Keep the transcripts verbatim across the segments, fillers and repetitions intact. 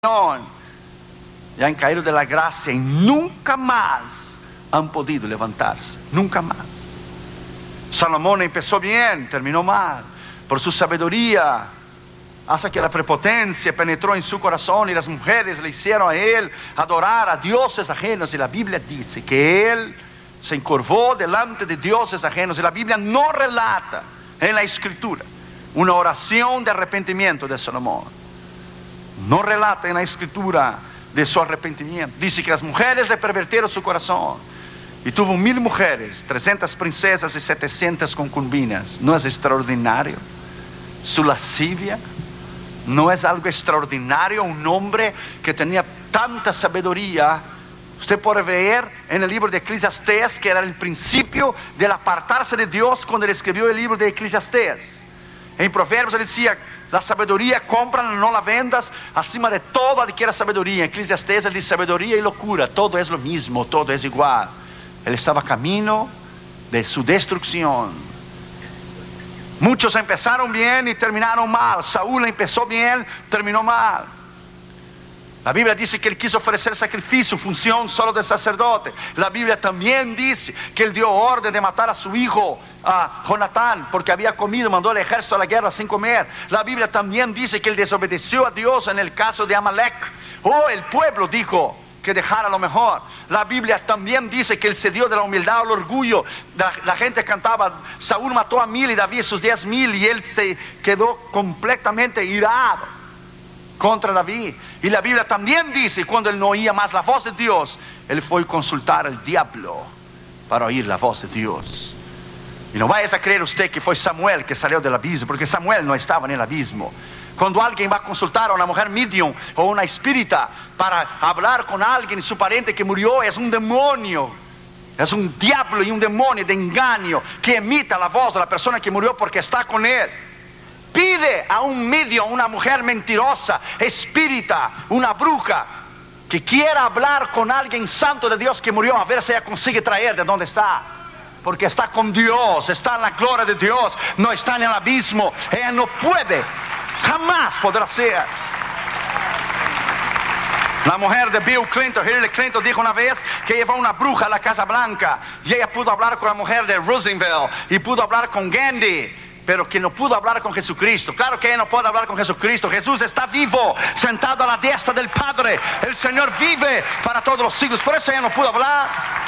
ya han caído de la gracia y nunca más han podido levantarse, nunca más. Salomón empezó bien, terminó mal, por su sabiduría, hasta que la prepotencia penetró en su corazón y las mujeres le hicieron a él adorar a dioses ajenos. Y la Biblia dice que él se encorvó delante de dioses ajenos, y la Biblia no relata en la escritura una oración de arrepentimiento de Salomón. No relata en la escritura de su arrepentimiento. Dice que las mujeres le pervirtieron su corazón y tuvo mil mujeres, trescientas princesas y setecientas concubinas. ¿No es extraordinario su lascivia? ¿No es algo extraordinario? Un hombre que tenía tanta sabiduría. Usted puede ver en el libro de Eclesiastés que era el principio del apartarse de Dios cuando él escribió el libro de Eclesiastés. En Proverbios él decía: la sabiduría compran, no la vendas, acima de todo adquiera sabiduría. En Eclesiastés él dice: sabiduría y locura, todo es lo mismo, todo es igual. Él estaba a camino de su destrucción. Muchos empezaron bien y terminaron mal. Saúl empezó bien, terminó mal. La Biblia dice que él quiso ofrecer sacrificio, función solo del sacerdote. La Biblia también dice que él dio orden de matar a su hijo, a Jonatán, porque había comido, mandó al ejército a la guerra sin comer. La Biblia también dice que él desobedeció a Dios en el caso de Amalek. Oh, el pueblo dijo que dejara lo mejor. La Biblia también dice que él cedió de la humildad al orgullo. La, la gente cantaba: Saúl mató a mil y David sus diez mil, y él se quedó completamente irado contra David. Y la Biblia también dice, cuando él no oía más la voz de Dios, él fue a consultar al diablo para oír la voz de Dios. Y no vayas a creer usted que fue Samuel que salió del abismo, porque Samuel no estaba en el abismo. Cuando alguien va a consultar a una mujer medium o una espírita para hablar con alguien, su pariente que murió, es un demonio, es un diablo y un demonio de engaño que imita la voz de la persona que murió porque está con él. Pide a un medio, una mujer mentirosa, espírita, una bruja, que quiera hablar con alguien santo de Dios que murió, a ver si ella consigue traer de donde está. Porque está con Dios, está en la gloria de Dios, no está en el abismo. Ella no puede, jamás podrá ser. La mujer de Bill Clinton, Hillary Clinton, dijo una vez que llevó una bruja a la Casa Blanca, y ella pudo hablar con la mujer de Roosevelt y pudo hablar con Gandhi, pero que no pudo hablar con Jesucristo. Claro que ella no puede hablar con Jesucristo. Jesús está vivo, sentado a la diestra del Padre. El Señor vive para todos los siglos. Por eso ella no pudo hablar.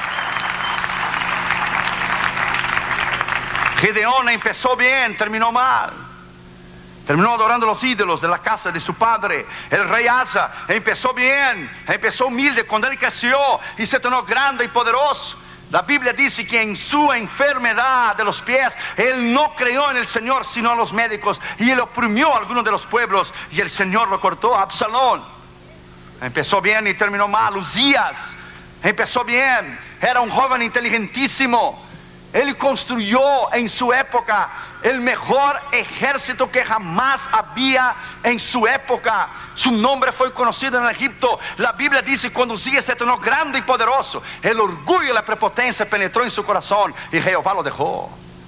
Gedeón empezó bien, terminó mal. Terminó adorando los ídolos de la casa de su padre. El rey Asa empezó bien, empezó humilde. Cuando él creció y se tornó grande y poderoso, la Biblia dice que en su enfermedad de los pies, él no creyó en el Señor sino a los médicos, y él oprimió a algunos de los pueblos, y el Señor lo cortó. Absalón empezó bien y terminó mal. Uzías empezó bien, era un joven inteligentísimo. Él construyó en su época el mejor ejército que jamás había en su época. Su nombre fue conocido en Egipto. La Biblia dice que cuando Uzías se tornó grande y poderoso, el orgullo y la prepotencia penetró en su corazón y Jehová lo dejó.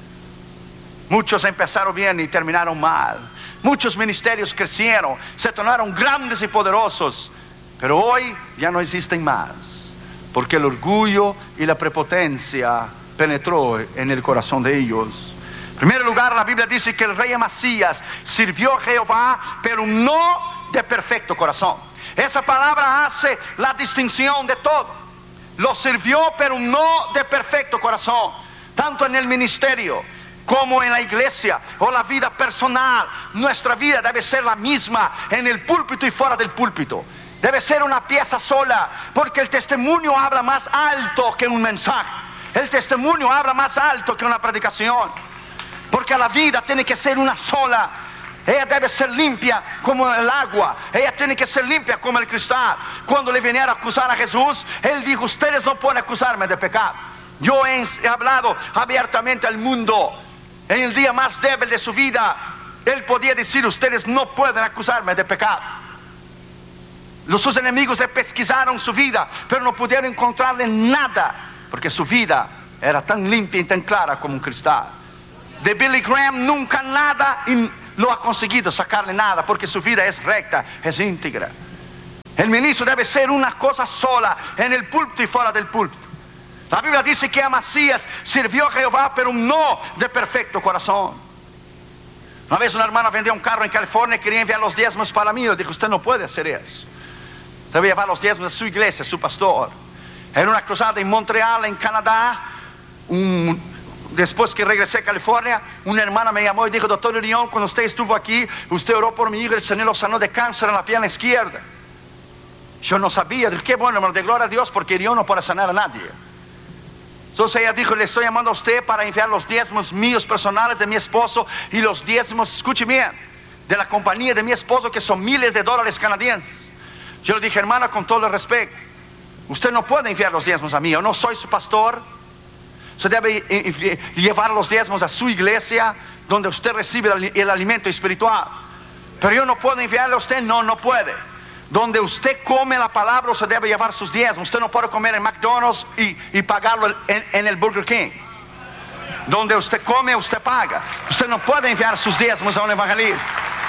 Muchos empezaron bien y terminaron mal. Muchos ministerios crecieron, se tornaron grandes y poderosos, pero hoy ya no existen más, porque el orgullo y la prepotencia penetró en el corazón de ellos. En primer lugar, la Biblia dice que el rey Amasías sirvió a Jehová, pero no de perfecto corazón. Esa palabra hace la distinción de todo. Lo sirvió, pero no de perfecto corazón. Tanto en el ministerio como en la iglesia o la vida personal, nuestra vida debe ser la misma en el púlpito y fuera del púlpito. Debe ser una pieza sola, porque el testimonio habla más alto que un mensaje. El testimonio habla más alto que una predicación, porque la vida tiene que ser una sola. Ella debe ser limpia como el agua, ella tiene que ser limpia como el cristal. Cuando le vinieron a acusar a Jesús, él dijo: ustedes no pueden acusarme de pecado. Yo he hablado abiertamente al mundo. En el día más débil de su vida, él podía decir: ustedes no pueden acusarme de pecado. Los sus enemigos le pesquisaron su vida, pero no pudieron encontrarle nada, porque su vida era tan limpia y tan clara como un cristal. De Billy Graham nunca nada lo ha conseguido sacarle nada, porque su vida es recta, es íntegra. El ministro debe ser una cosa sola, en el púlpito y fuera del púlpito. La Biblia dice que Amasías sirvió a Jehová, pero no de perfecto corazón. Una vez una hermana vendió un carro en California y quería enviar los diezmos para mí. Le dijo: usted no puede hacer eso. Debe llevar los diezmos a su iglesia, a su pastor. En una cruzada en Montreal, en Canadá, un, después que regresé a California, una hermana me llamó y dijo: doctor Urión, cuando usted estuvo aquí, usted oró por mi hijo, el Señor lo sanó de cáncer en la pierna izquierda. Yo no sabía. Dije: qué bueno, hermano, de gloria a Dios, porque Urión no puede sanar a nadie. Entonces ella dijo: le estoy llamando a usted para enviar los diezmos míos personales de mi esposo y los diezmos, escuche bien, de la compañía de mi esposo, que son miles de dólares canadienses. Yo le dije: hermana, con todo el respeto, usted no puede enviar los diezmos a mí, yo no soy su pastor. Usted debe llevar los diezmos a su iglesia, donde usted recibe el alimento espiritual. Pero yo no puedo enviarle a usted. No, no puede. Donde usted come la palabra, usted debe llevar sus diezmos. Usted no puede comer en McDonald's y, y pagarlo en, en el Burger King. Donde usted come, usted paga. Usted no puede enviar sus diezmos a un evangelista.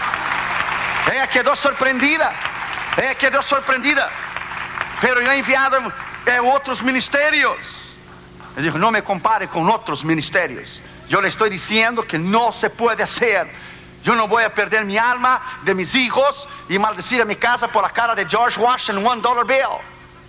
Ella quedó sorprendida. Ella quedó sorprendida. Pero yo he enviado eh, otros ministerios. Le dijo: no me compare con otros ministerios. Yo le estoy diciendo que no se puede hacer. Yo no voy a perder mi alma, de mis hijos, y maldecir a mi casa por la cara de George Washington one dollar bill.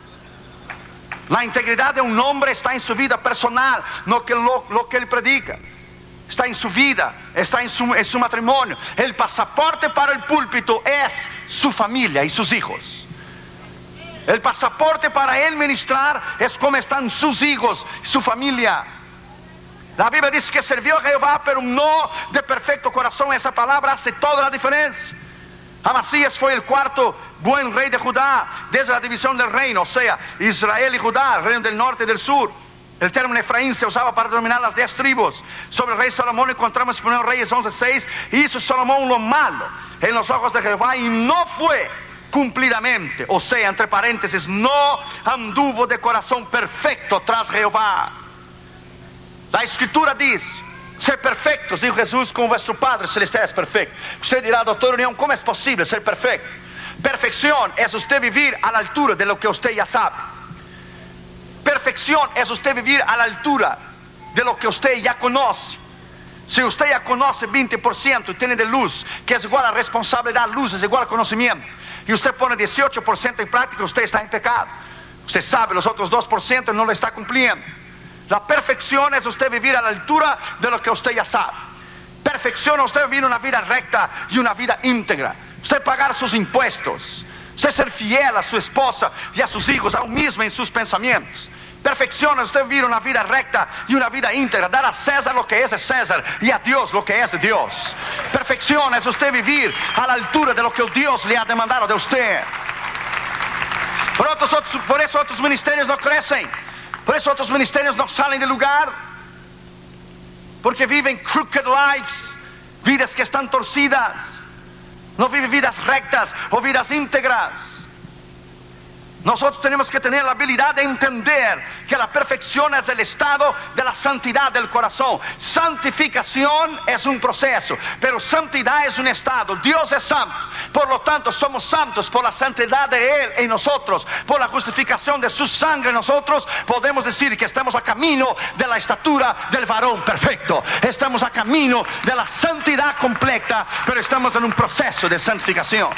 La integridad de un hombre está en su vida personal, no que lo, lo que él predica. Está en su vida, está en su, en su matrimonio. El pasaporte para el púlpito es su familia y sus hijos. El pasaporte para él ministrar es cómo están sus hijos, su familia. La Biblia dice que sirvió a Jehová, pero no de perfecto corazón. Esa palabra hace toda la diferencia. Amasías fue el cuarto buen rey de Judá, desde la división del reino, o sea, Israel y Judá, el reino del norte y del sur. El término Efraín se usaba para denominar las diez tribus. Sobre el rey Salomón encontramos en primero Reyes once seis. Hizo Salomón lo malo en los ojos de Jehová, y no fue cumplidamente, o sea, entre paréntesis, no anduvo de corazón perfecto tras Jehová. La escritura dice: ser perfectos, dijo Jesús, como vuestro Padre celestial es perfecto. Usted dirá: doctor Unión, ¿cómo es posible ser perfecto? Perfección es usted vivir a la altura de lo que usted ya sabe. Perfección es usted vivir a la altura de lo que usted ya conoce. Si usted ya conoce veinte por ciento y tiene de luz, que es igual a responsabilidad, luz es igual a conocimiento, y usted pone dieciocho por ciento en práctica, usted está en pecado. Usted sabe los otros dos por ciento no lo está cumpliendo. La perfección es usted vivir a la altura de lo que usted ya sabe. Perfección es usted vivir una vida recta y una vida íntegra. Usted pagar sus impuestos. Usted ser fiel a su esposa y a sus hijos, aún mismo en sus pensamientos. Perfección es usted vivir una vida recta y una vida íntegra. Dar a César lo que es de César y a Dios lo que es de Dios. Perfección es usted vivir a la altura de lo que Dios le ha demandado de usted. Por, otros, otros, por eso otros ministerios no crecen. Por eso otros ministerios no salen del lugar. Porque viven crooked lives, vidas que están torcidas. No viven vidas rectas o vidas íntegras. Nosotros tenemos que tener la habilidad de entender que la perfección es el estado de la santidad del corazón. Santificación es un proceso, pero santidad es un estado. Dios es santo, por lo tanto somos santos por la santidad de Él en nosotros. Por la justificación de su sangre en nosotros, podemos decir que estamos a camino de la estatura del varón perfecto. Estamos a camino de la santidad completa, pero estamos en un proceso de santificación.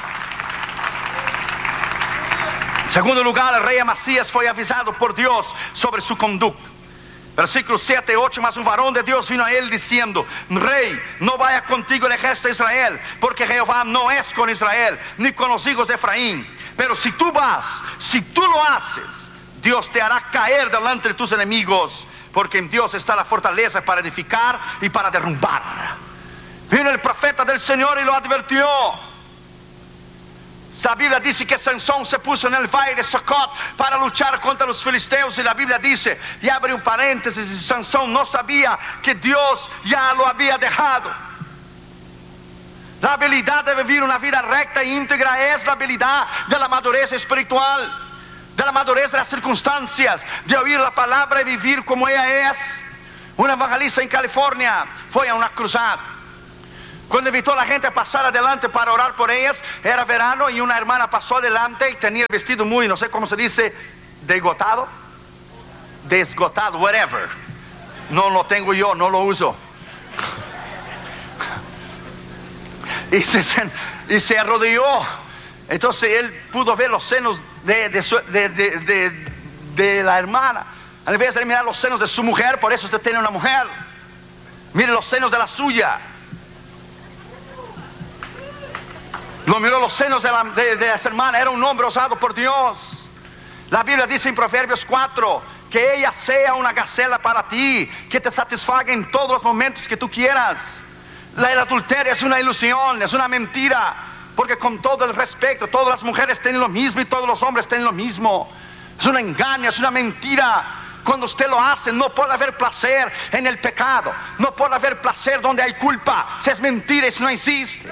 En segundo lugar, el rey Amasías fue avisado por Dios sobre su conducta. Versículos siete y ocho, mas un varón de Dios vino a él diciendo: rey, no vaya contigo el ejército de Israel, porque Jehová no es con Israel, ni con los hijos de Efraín. Pero si tú vas, si tú lo haces, Dios te hará caer delante de tus enemigos, porque en Dios está la fortaleza para edificar y para derrumbar. Vino el profeta del Señor y lo advirtió. La Biblia dice que Sansón se puso en el valle de Sucot para luchar contra los filisteos, y la Biblia dice, y abre un paréntesis, y Sansón no sabía que Dios ya lo había dejado. La habilidad de vivir una vida recta e íntegra es la habilidad de la madurez espiritual, de la madurez de las circunstancias, de oír la palabra y vivir como ella es. Un evangelista en California fue a una cruzada. Cuando invitó a la gente a pasar adelante para orar por ellas, era verano y una hermana pasó adelante y tenía el vestido muy, no sé cómo se dice, desgotado, desgotado, whatever. No lo tengo yo, no lo uso. Y se, y se arrodilló. Entonces él pudo ver los senos de, de, su, de, de, de, de la hermana. En vez de mirar los senos de su mujer, por eso usted tiene una mujer. Mire los senos de la suya. Lo miró los senos de, la, de, de esa hermana. Era un hombre usado por Dios. La Biblia dice en Proverbios cuatro que ella sea una gacela para ti, que te satisfaga en todos los momentos que tú quieras. La, el adulterio es una ilusión, es una mentira, porque con todo el respeto, todas las mujeres tienen lo mismo y todos los hombres tienen lo mismo. Es un engaño, es una mentira. Cuando usted lo hace, no puede haber placer en el pecado, no puede haber placer donde hay culpa. Si es mentira, eso no existe.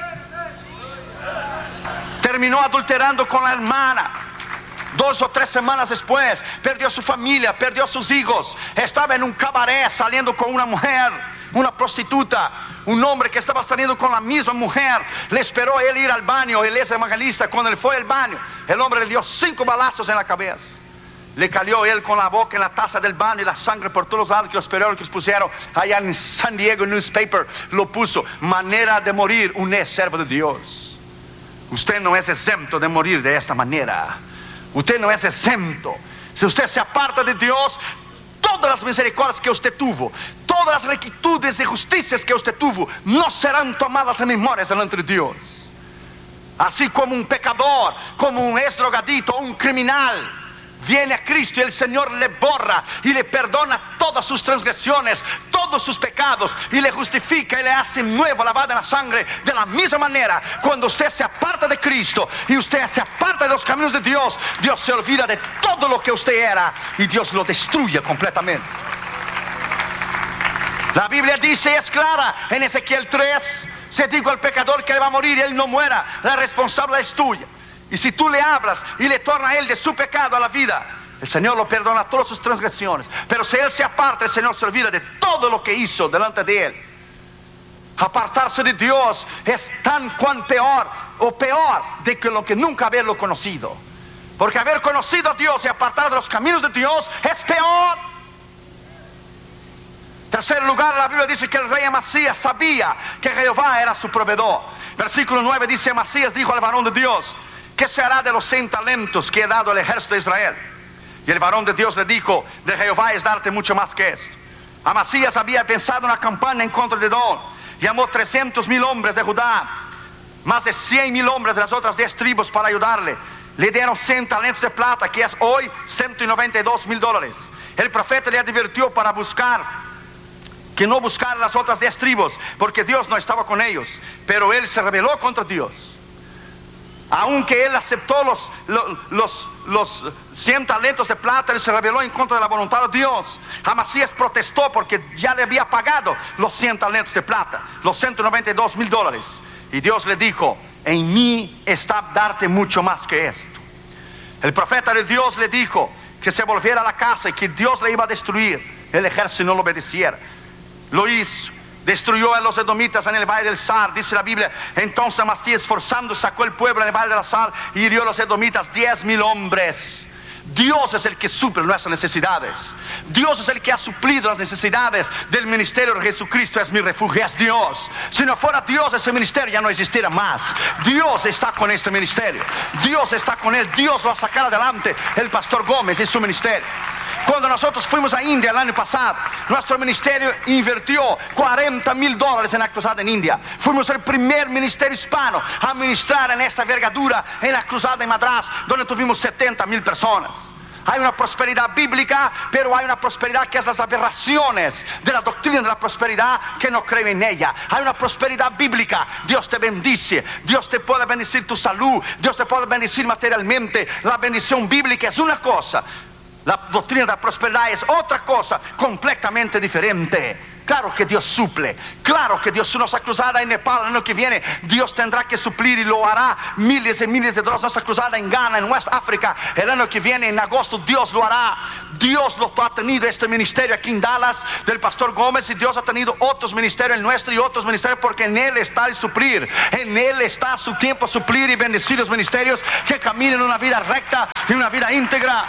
Terminó adulterando con la hermana. Dos o tres semanas después, perdió su familia, perdió sus hijos. Estaba en un cabaret saliendo con una mujer, una prostituta. Un hombre que estaba saliendo con la misma mujer le esperó a él ir al baño. Él es evangelista. Cuando él fue al baño, el hombre le dio cinco balazos en la cabeza. Le cayó él con la boca en la taza del baño y la sangre por todos lados. Que los periódicos pusieron allá en San Diego Newspaper, lo puso: manera de morir un es servo de Dios. Usted no es exento de morir de esta manera. Usted no es exento. Si usted se aparta de Dios, todas las misericordias que usted tuvo, todas las rectitudes y justicias que usted tuvo, no serán tomadas en memoria delante de Dios. Así como un pecador, como un ex drogadito, un criminal, viene a Cristo y el Señor le borra y le perdona todas sus transgresiones, todos sus pecados, y le justifica y le hace nuevo, lavado en la sangre. De la misma manera, cuando usted se aparta de Cristo y usted se aparta de los caminos de Dios, Dios se olvida de todo lo que usted era y Dios lo destruye completamente. La Biblia dice, es clara en Ezequiel tres: se dijo al pecador que él va a morir y él no muera, la responsable es tuya. Y si tú le hablas y le tornas a él de su pecado a la vida, el Señor lo perdona todas sus transgresiones. Pero si él se aparta, el Señor se olvida de todo lo que hizo delante de él. Apartarse de Dios es tan cuan peor o peor de que lo que nunca haberlo conocido. Porque haber conocido a Dios y apartar de los caminos de Dios es peor. Tercer lugar, la Biblia dice que el rey Amasías sabía que Jehová era su proveedor. Versículo nueve dice: Amasías dijo al varón de Dios: ¿qué se hará de los cien talentos que he dado al ejército de Israel? Y el varón de Dios le dijo: de Jehová es darte mucho más que esto. Amasías había pensado una campaña en contra de Edom. Llamó trescientos mil hombres de Judá, más de cien mil hombres de las otras diez tribus para ayudarle. Le dieron cien talentos de plata, que es hoy ciento noventa y dos mil dólares. El profeta le advirtió para buscar, que no buscara las otras diez tribus, porque Dios no estaba con ellos. Pero él se rebeló contra Dios. Aunque él aceptó los, los, los, los cien talentos de plata, él se rebeló en contra de la voluntad de Dios. Amasías protestó porque ya le había pagado los cien talentos de plata, los ciento noventa y dos mil dólares. Y Dios le dijo: en mí está darte mucho más que esto. El profeta de Dios le dijo que se volviera a la casa y que Dios le iba a destruir. El ejército no lo obedeciera. Lo hizo. Destruyó a los edomitas en el valle del Sar, dice la Biblia. Entonces Amasías, esforzando, sacó el pueblo en el valle del Sar y hirió a los edomitas diez mil hombres. Dios es el que suple nuestras necesidades. Dios es el que ha suplido las necesidades del ministerio de Jesucristo. Es mi refugio, es Dios. Si no fuera Dios, ese ministerio ya no existiera más. Dios está con este ministerio. Dios está con él. Dios lo ha sacado adelante, el pastor Gómez y su ministerio. Cuando nosotros fuimos a India el año pasado, nuestro ministerio invirtió cuarenta mil dólares en la cruzada en India. Fuimos el primer ministerio hispano a ministrar en esta envergadura en la cruzada de Madras, donde tuvimos setenta mil personas. Hay una prosperidad bíblica, pero hay una prosperidad que es las aberraciones de la doctrina de la prosperidad que no creen en ella. Hay una prosperidad bíblica. Dios te bendice, Dios te puede bendecir tu salud, Dios te puede bendecir materialmente. La bendición bíblica es una cosa, la doctrina de la prosperidad es otra cosa completamente diferente. Claro que Dios suple. Claro que Dios, nuestra cruzada en Nepal el año que viene, Dios tendrá que suplir y lo hará. Miles y miles de dólares. Nuestra cruzada en Ghana, en West África, el año que viene, en agosto, Dios lo hará. Dios lo ha tenido este ministerio aquí en Dallas del pastor Gómez, y Dios ha tenido otros ministerios, el nuestro y otros ministerios, porque en Él está el suplir. En Él está su tiempo suplir y bendecir los ministerios que caminen una vida recta y una vida íntegra.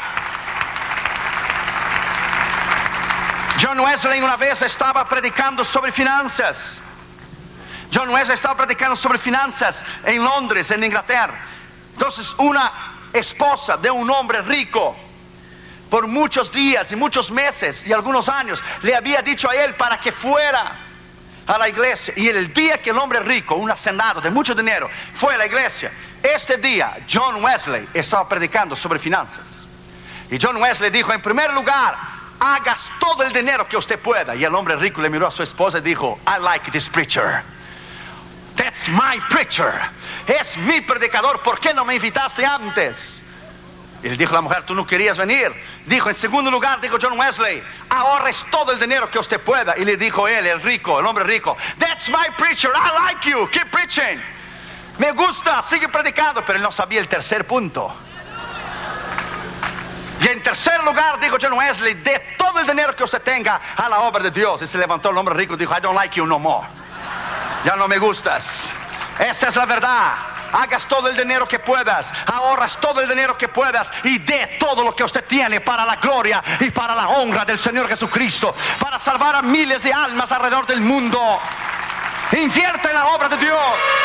John Wesley una vez estaba predicando sobre finanzas. John Wesley estaba predicando sobre finanzas en Londres, en Inglaterra. Entonces una esposa de un hombre rico, por muchos días y muchos meses y algunos años, le había dicho a él para que fuera a la iglesia. Y el día que el hombre rico, un hacendado de mucho dinero, fue a la iglesia, este día John Wesley estaba predicando sobre finanzas. Y John Wesley dijo: en primer lugar, hagas todo el dinero que usted pueda. Y el hombre rico le miró a su esposa y dijo: I like this preacher. That's my preacher. Es mi predicador. ¿Por qué no me invitaste antes? Y le dijo la mujer: tú no querías venir. Dijo: en segundo lugar, dijo John Wesley, ahorres todo el dinero que usted pueda. Y le dijo él, el rico, el hombre rico: that's my preacher. I like you. Keep preaching. Me gusta, sigue predicando. Pero él no sabía el tercer punto. Y en tercer lugar, dijo John Wesley, de todo el dinero que usted tenga a la obra de Dios. Y se levantó el hombre rico y dijo: I don't like you no more. Ya no me gustas. Esta es la verdad. Hagas todo el dinero que puedas, ahorras todo el dinero que puedas, y dé todo lo que usted tiene para la gloria y para la honra del Señor Jesucristo, para salvar a miles de almas alrededor del mundo. Invierta en la obra de Dios.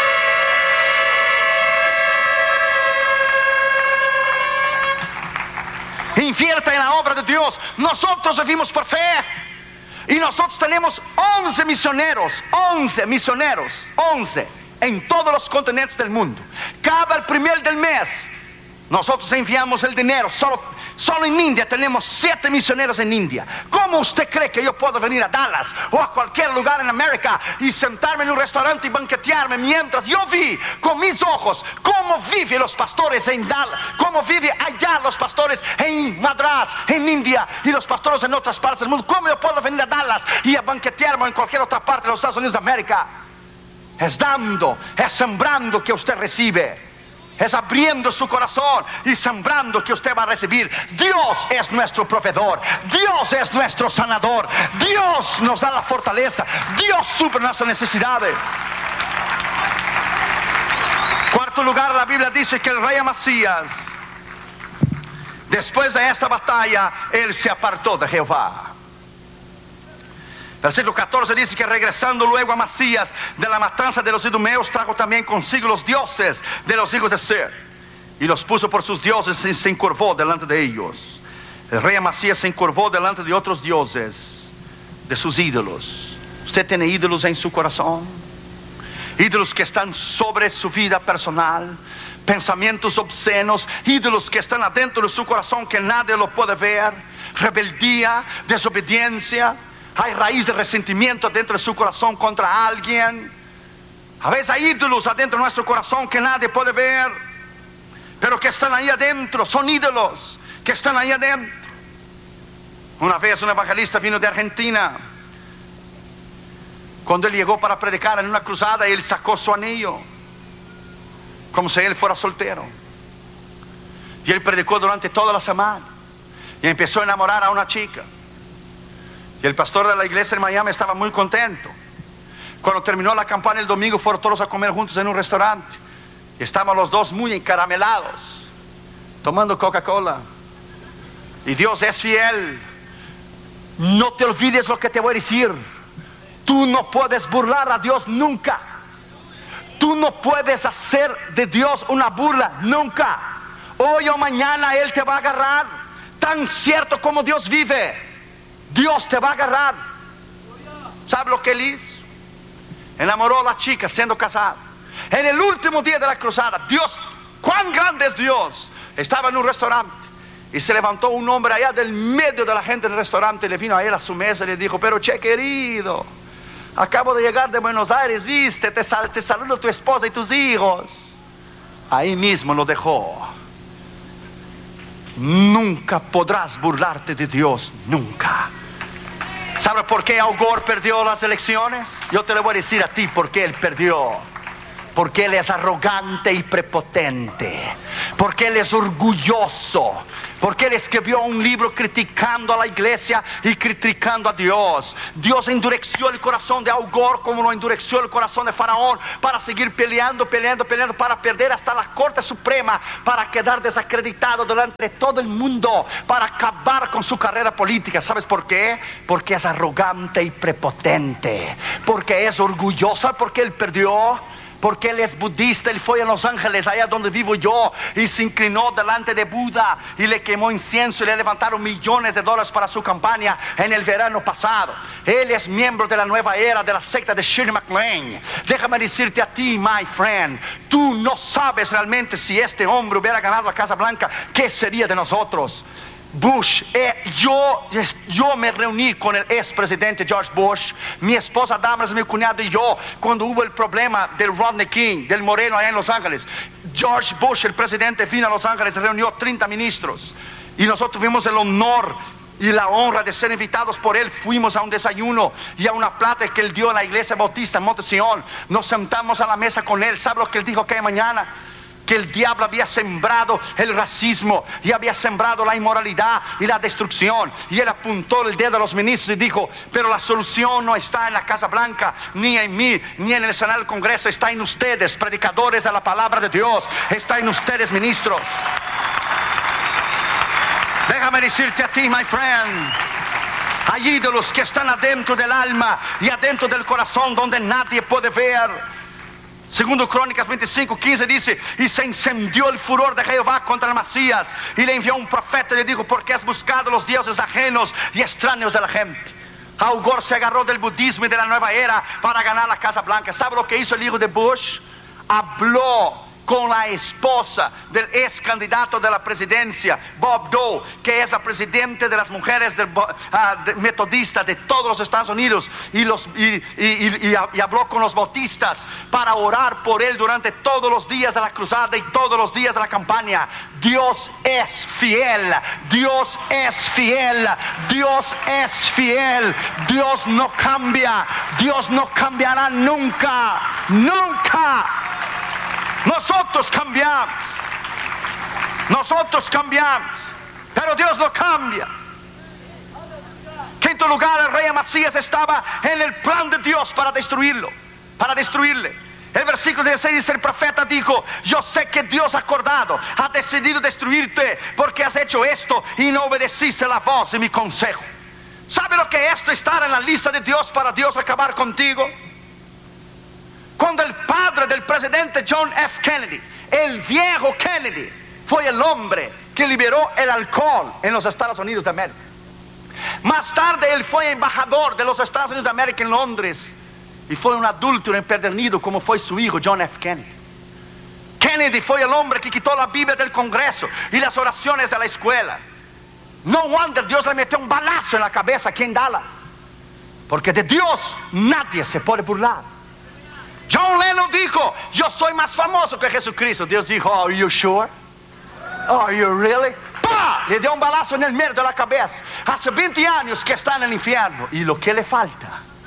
Invierta en la obra de Dios. Nosotros vivimos por fe, y nosotros tenemos once misioneros, once misioneros, once en todos los continentes del mundo. Cada el primer del mes nosotros enviamos el dinero. Solo, solo en India tenemos siete misioneros en India. ¿Cómo usted cree que yo puedo venir a Dallas o a cualquier lugar en América y sentarme en un restaurante y banquetearme mientras yo vi con mis ojos cómo viven los pastores en Dallas, cómo viven allá los pastores en Madras, en India, y los pastores en otras partes del mundo? ¿Cómo yo puedo venir a Dallas y a banquetearme en cualquier otra parte de los Estados Unidos de América? Es dando, es sembrando que usted recibe, es abriendo su corazón y sembrando que usted va a recibir. Dios es nuestro proveedor, Dios es nuestro sanador, Dios nos da la fortaleza, Dios suple nuestras necesidades. Cuarto lugar, la Biblia dice que el rey Amasías, después de esta batalla, él se apartó de Jehová. Versículo catorce dice que regresando luego Amasías de la matanza de los idumeos, trajo también consigo los dioses de los hijos de Ser, y los puso por sus dioses, y se encorvó delante de ellos. El rey Amasías se encorvó delante de otros dioses, de sus ídolos. ¿Usted tiene ídolos en su corazón? Ídolos que están sobre su vida personal, pensamientos obscenos, ídolos que están adentro de su corazón que nadie lo puede ver. Rebeldía, desobediencia. Hay raíz de resentimiento dentro de su corazón contra alguien. A veces hay ídolos adentro de nuestro corazón que nadie puede ver, pero que están ahí adentro. Son ídolos que están ahí adentro. Una vez un evangelista vino de Argentina. Cuando él llegó para predicar en una cruzada, él sacó su anillo como si él fuera soltero, y él predicó durante toda la semana y empezó a enamorar a una chica. Y el pastor de la iglesia en Miami estaba muy contento. Cuando terminó la campaña el domingo, fueron todos a comer juntos en un restaurante, y estaban los dos muy encaramelados, tomando Coca-Cola. Y Dios es fiel. No te olvides lo que te voy a decir. Tú no puedes burlar a Dios nunca. Tú no puedes hacer de Dios una burla nunca. Hoy o mañana Él te va a agarrar. Tan cierto como Dios vive, Dios te va a agarrar. ¿Sabe lo que él hizo? Enamoró a la chica siendo casada. En el último día de la cruzada, Dios, cuán grande es Dios, estaba en un restaurante, y se levantó un hombre allá del medio de la gente del restaurante, y le vino a él a su mesa y le dijo: pero che querido, acabo de llegar de Buenos Aires, viste, te, sal, te saludo tu esposa y tus hijos. Ahí mismo lo dejó. Nunca podrás burlarte de Dios, nunca. ¿Sabe por qué Al Gore perdió las elecciones? Yo te lo voy a decir a ti por qué él perdió. Porque él es arrogante y prepotente. Porque él es orgulloso. Porque él escribió un libro criticando a la iglesia y criticando a Dios. Dios endureció el corazón de Al Gore como lo endureció el corazón de Faraón, para seguir peleando, peleando, peleando, para perder hasta la Corte Suprema, para quedar desacreditado delante de todo el mundo, para acabar con su carrera política. ¿Sabes por qué? Porque es arrogante y prepotente. Porque es orgulloso. ¿Sabes por qué él perdió? Porque él es budista. Él fue a Los Ángeles, allá donde vivo yo, y se inclinó delante de Buda y le quemó incienso y le levantaron millones de dólares para su campaña en el verano pasado. Él es miembro de la nueva era de la secta de Shirley MacLaine. Déjame decirte a ti, my friend, tú no sabes realmente si este hombre hubiera ganado la Casa Blanca, ¿qué sería de nosotros? Bush, eh, yo, yo me reuní con el expresidente George Bush, mi esposa Damaris, mi cuñado y yo, cuando hubo el problema del Rodney King, del moreno allá en Los Ángeles. George Bush, el presidente, vino a Los Ángeles, reunió treinta ministros y nosotros tuvimos el honor y la honra de ser invitados por él. Fuimos a un desayuno y a una plata que él dio en la iglesia bautista en Monte Sion. Nos sentamos a la mesa con él. ¿Sabe lo que él dijo aquella mañana? Que el diablo había sembrado el racismo y había sembrado la inmoralidad y la destrucción, y él apuntó el dedo a los ministros y dijo: pero la solución no está en la Casa Blanca, ni en mí, ni en el Senado del Congreso. Está en ustedes, predicadores de la palabra de Dios. Está en ustedes, ministros. Déjame decirte a ti, my friend, hay ídolos que están adentro del alma y adentro del corazón, donde nadie puede ver. Segundo Crónicas veinticinco, quince dice: y se encendió el furor de Jehová contra el Masías, y le envió un profeta y le dijo: ¿por qué has buscado los dioses ajenos y extraños de la gente? Al Gore se agarró del budismo y de la nueva era para ganar la Casa Blanca. ¿Sabe lo que hizo el hijo de Bush? Habló con la esposa del ex candidato de la presidencia, Bob Dole, que es la presidenta de las mujeres del, uh, de, metodistas de todos los Estados Unidos, y, los, y, y, y, y habló con los bautistas para orar por él durante todos los días de la cruzada y todos los días de la campaña. Dios es fiel, Dios es fiel, Dios es fiel, Dios no cambia, Dios no cambiará nunca, nunca. Nosotros cambiamos, nosotros cambiamos, pero Dios no cambia. Quinto lugar, el rey Amasías estaba en el plan de Dios para destruirlo, para destruirle. El versículo dieciséis dice: el profeta dijo: yo sé que Dios ha acordado, ha decidido destruirte, porque has hecho esto y no obedeciste la voz de mi consejo. ¿Sabe lo que es esto, estar en la lista de Dios para Dios acabar contigo? Cuando el padre del presidente John F. Kennedy, el viejo Kennedy, fue el hombre que liberó el alcohol en los Estados Unidos de América. Más tarde él fue embajador de los Estados Unidos de América en Londres, y fue un adúltero empedernido como fue su hijo John F. Kennedy. Kennedy fue el hombre que quitó la Biblia del Congreso y las oraciones de la escuela. No wonder Dios le metió un balazo en la cabeza aquí en Dallas, porque de Dios nadie se puede burlar. John Lennon dijo: yo soy más famoso que Jesucristo. Dios dijo: are you sure? Are you really? ¡Pah! Le dio un balazo en el medio de la cabeza. Hace veinte años que está en el infierno, y lo que le falta.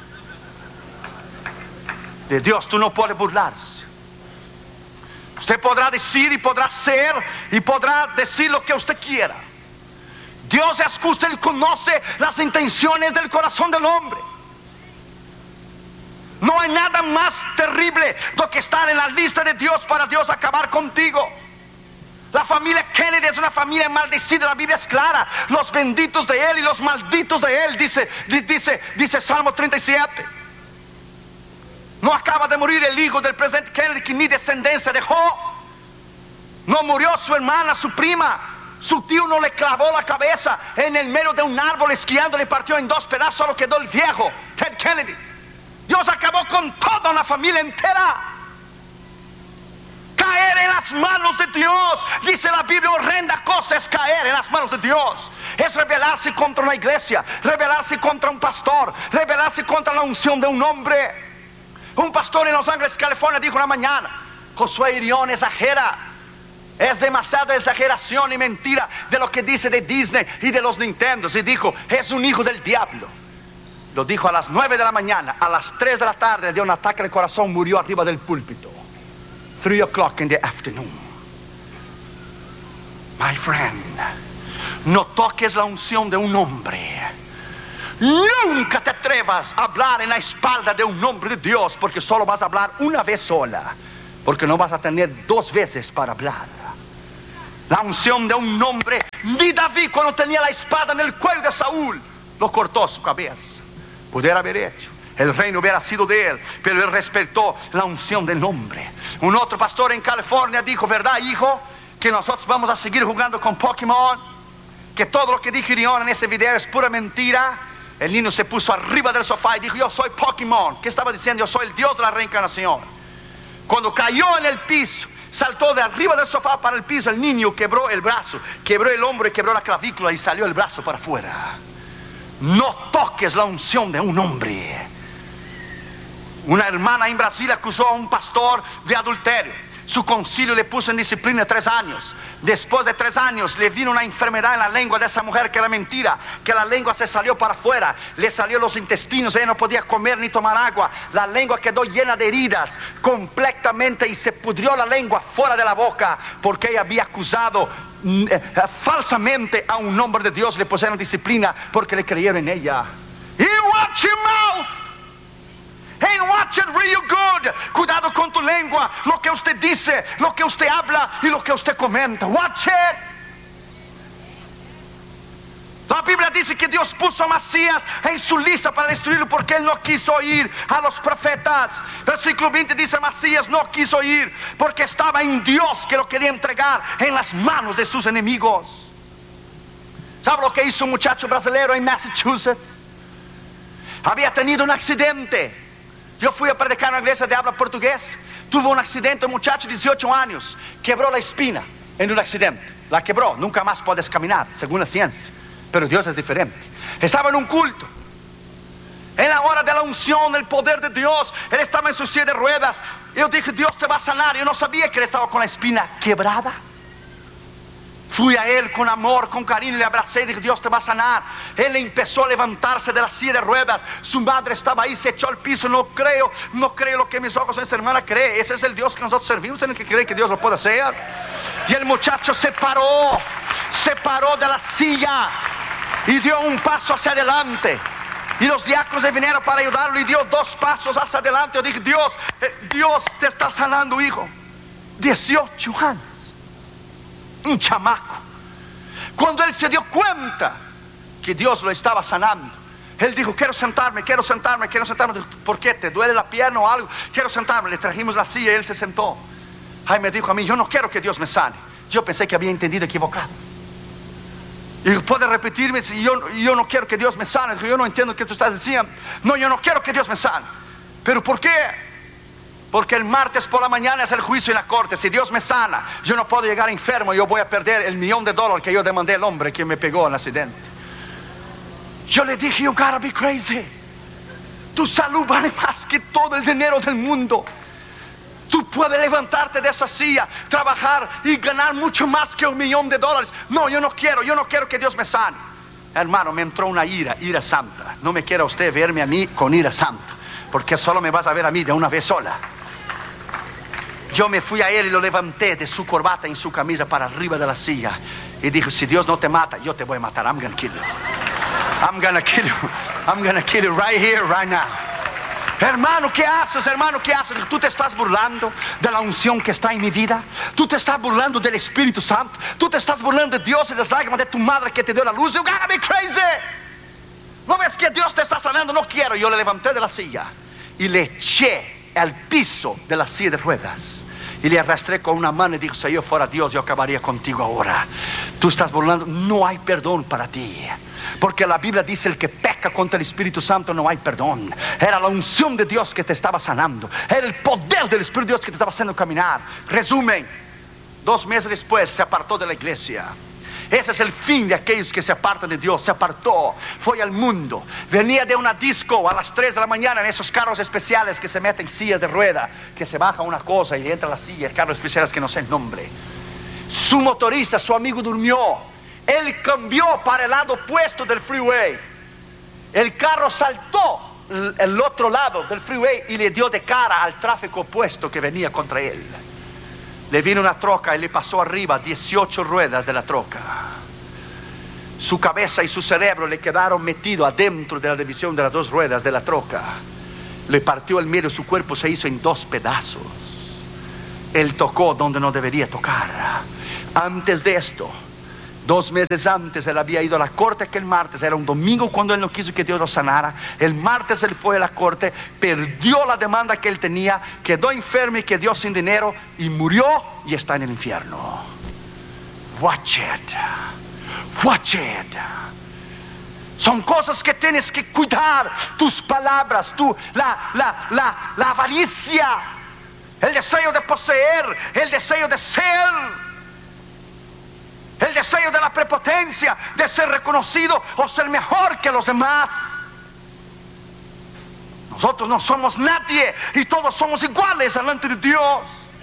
De Dios tú no puedes burlarse. Usted podrá decir y podrá ser y podrá decir lo que usted quiera. Dios es justo, Él conoce las intenciones del corazón del hombre. No hay nada más terrible do que estar en la lista de Dios para Dios acabar contigo. La familia Kennedy es una familia maldecida. La Biblia es clara: los benditos de él y los malditos de él, dice, dice, dice Salmo treinta y siete. No acaba de morir el hijo del presidente Kennedy, que ni descendencia dejó. No murió su hermana, su prima. Su tío no le clavó la cabeza en el medio de un árbol esquiando, le partió en dos pedazos. Solo quedó el viejo Ted Kennedy. Dios acabó con toda una familia entera. Caer en las manos de Dios, dice la Biblia, horrenda cosa es caer en las manos de Dios. Es rebelarse contra una iglesia, rebelarse contra un pastor, rebelarse contra la unción de un hombre. Un pastor en Los Ángeles, California, dijo una mañana: Josué Irión exagera, es demasiada exageración y mentira de lo que dice de Disney y de los Nintendos. Y dijo: es un hijo del diablo. Lo dijo a las nueve de la mañana. A las tres de la tarde le dio un ataque al corazón, murió arriba del púlpito. Three o'clock in the afternoon. My friend, no toques la unción de un hombre. Nunca te atrevas a hablar en la espalda de un hombre de Dios, porque solo vas a hablar una vez sola, porque no vas a tener dos veces para hablar. La unción de un hombre, ni David cuando tenía la espada en el cuello de Saúl, lo cortó su cabeza. Pudiera haber hecho, el reino hubiera sido de él, pero él respetó la unción del hombre. Un otro pastor en California dijo: ¿verdad, hijo, que nosotros vamos a seguir jugando con Pokémon? Que todo lo que dijeron en ese video es pura mentira. El niño se puso arriba del sofá y dijo: yo soy Pokémon. ¿Qué estaba diciendo? Yo soy el Dios de la reencarnación. Cuando cayó en el piso, saltó de arriba del sofá para el piso. El niño quebró el brazo, quebró el hombro y quebró la clavícula y salió el brazo para afuera. No toques la unción de un hombre. Una hermana en Brasil acusó a un pastor de adulterio. Su concilio le puso en disciplina tres años. Después de tres años le vino una enfermedad en la lengua de esa mujer, que era mentira, que la lengua se salió para afuera, le salió los intestinos, ella no podía comer ni tomar agua, la lengua quedó llena de heridas completamente y se pudrió la lengua fuera de la boca, porque ella había acusado eh, falsamente a un hombre de Dios. Le pusieron disciplina porque le creyeron en ella. You watch your mouth and watch it real good. Cuidado con tu lengua, lo que usted dice, lo que usted habla y lo que usted comenta. Watch it. La Biblia dice que Dios puso a Macías en su lista para destruirlo porque él no quiso ir a los profetas. Versículo veinte dice: Macías no quiso ir porque estaba en Dios, que lo quería entregar en las manos de sus enemigos. ¿Sabe lo que hizo un muchacho brasileño en Massachusetts? Había tenido un accidente. Yo fui a predicar en una iglesia de habla portugués. Tuvo un accidente, un muchacho de dieciocho años, quebró la espina en un accidente. La quebró, nunca más puedes caminar, según la ciencia. Pero Dios es diferente. Estaba en un culto, en la hora de la unción, el poder de Dios. Él estaba en su silla de ruedas. Yo dije: Dios te va a sanar. Yo no sabía que él estaba con la espina quebrada. Fui a él con amor, con cariño, le abracé y dije: Dios te va a sanar. Él empezó a levantarse de la silla de ruedas. Su madre estaba ahí, se echó al piso. No creo, no creo lo que mis ojos ven. Esa hermana cree. Ese es el Dios que nosotros servimos. Tienen que creer que Dios lo puede hacer. Y el muchacho se paró, se paró de la silla y dio un paso hacia adelante. Y los diáconos vinieron para ayudarlo y dio dos pasos hacia adelante. Yo dije: Dios, eh, Dios te está sanando, hijo. dieciocho años. Un chamaco. Cuando él se dio cuenta que Dios lo estaba sanando, él dijo: quiero sentarme, quiero sentarme, quiero sentarme. Dijo: ¿por qué? ¿Te duele la pierna o algo? Quiero sentarme. Le trajimos la silla y él se sentó. Ay, me dijo a mí: yo no quiero que Dios me sane. Yo pensé que había entendido equivocado. Y dijo: ¿puede repetirme? Yo, yo no quiero que Dios me sane. Dijo: yo no entiendo lo que tú estás diciendo. No, yo no quiero que Dios me sane. ¿Pero por qué? Porque el martes por la mañana es el juicio en la corte. Si Dios me sana, yo no puedo llegar enfermo. Yo voy a perder el millón de dólares que yo demandé al hombre que me pegó en el accidente. Yo le dije: you gotta be crazy. Tu salud vale más que todo el dinero del mundo. Tú puedes levantarte de esa silla, trabajar y ganar mucho más que un millón de dólares. No, yo no quiero, yo no quiero que Dios me sane. Hermano, me entró una ira, ira santa. No me quiera usted verme a mí con ira santa, porque solo me vas a ver a mí de una vez sola. Yo me fui a él y lo levanté de su corbata en su camisa para arriba de la silla y dije: si Dios no te mata, yo te voy a matar. I'm gonna kill you. I'm gonna kill you. I'm gonna kill you right here, right now. Hermano, ¿qué haces? Hermano, ¿qué haces? Tú te estás burlando de la unción que está en mi vida. Tú te estás burlando del Espíritu Santo. Tú te estás burlando de Dios y de las lágrimas de tu madre que te dio la luz. You gotta be crazy. ¿No ves que Dios te está sanando? No quiero. Yo le levanté de la silla y le eché al piso de la silla de ruedas y le arrastré con una mano y dijo: si yo fuera Dios, yo acabaría contigo ahora. Tú estás burlando. No hay perdón para ti, porque la Biblia dice: el que peca contra el Espíritu Santo no hay perdón. Era la unción de Dios que te estaba sanando. Era el poder del Espíritu de Dios que te estaba haciendo caminar. Resumen: dos meses después se apartó de la iglesia. Ese es el fin de aquellos que se apartan de Dios. Se apartó, fue al mundo. Venía de una disco a las tres de la mañana en esos carros especiales que se meten sillas de rueda, que se baja una cosa y entra la silla. El carro especial es que no sé el nombre. Su motorista, su amigo, durmió. Él cambió para el lado opuesto del freeway El carro saltó el otro lado del freeway y le dio de cara al tráfico opuesto que venía contra él. Le vino una troca y le pasó arriba dieciocho ruedas de la troca. Su cabeza y su cerebro le quedaron metidos adentro de la división de las dos ruedas de la troca. Le partió el medio, su cuerpo se hizo en dos pedazos. Él tocó donde no debería tocar. Antes de esto, dos meses antes, él había ido a la corte aquel martes. Era un domingo cuando él no quiso que Dios lo sanara. El martes él fue a la corte, perdió la demanda que él tenía, quedó enfermo y quedó sin dinero y murió y está en el infierno. Watch it. Watch it. Son cosas que tienes que cuidar. Tus palabras, tu, la, la, la, la avaricia, el deseo de poseer, el deseo de ser, el deseo de la prepotencia, de ser reconocido o ser mejor que los demás. Nosotros no somos nadie y todos somos iguales delante de Dios.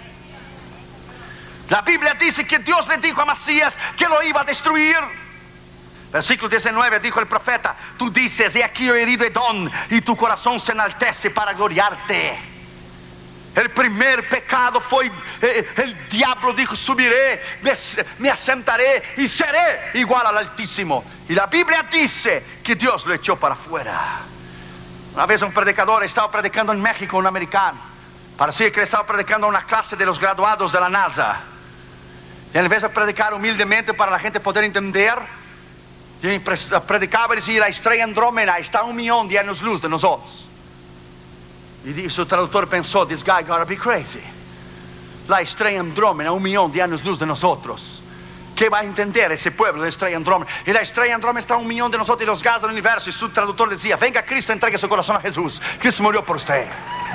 La Biblia dice que Dios le dijo a Amasías que lo iba a destruir. Versículo diecinueve, dijo el profeta: tú dices, he aquí he herido Edom, y tu corazón se enaltece para gloriarte. El primer pecado fue, eh, el diablo dijo: subiré, me, me asentaré y seré igual al Altísimo. Y la Biblia dice que Dios lo echó para afuera. Una vez un predicador estaba predicando en México, un americano. Parecía que le estaba predicando a una clase de los graduados de la NASA. Y en vez de predicar humildemente para la gente poder entender, y predicaba y decía: la estrella Andrómeda está a un millón de años luz de nosotros. Y su traductor pensó: this guy gotta be crazy. La estrella Andrómeda a un millón de años luz de nosotros. ¿Qué va a entender ese pueblo de estrella Andrómeda? Y la estrella Andrómeda está a un millón de nosotros y los gases del universo. Y su traductor decía: venga Cristo, entregue su corazón a Jesús. Cristo murió por usted.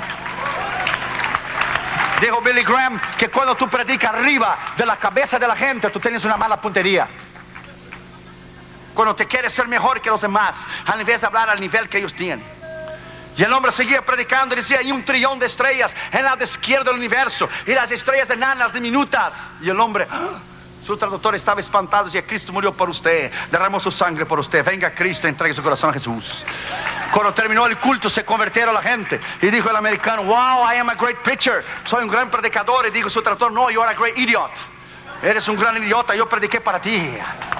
Dijo Billy Graham que cuando tú predicas arriba de la cabeza de la gente, tú tienes una mala puntería. Cuando te quieres ser mejor que los demás, al invés de hablar al nivel que ellos tienen. Y el hombre seguía predicando y decía: hay un trillón de estrellas en el lado izquierdo del universo, y las estrellas enanas diminutas. Y el hombre, ¡ah! Su traductor estaba espantado y decía: Cristo murió por usted, derramó su sangre por usted, venga Cristo, entregue su corazón a Jesús. Cuando terminó el culto, se convirtieron la gente. Y dijo el americano: wow, I am a great preacher. Soy un gran predicador. Y dijo su traductor: no, you are a great idiot. Eres un gran idiota, yo prediqué para ti.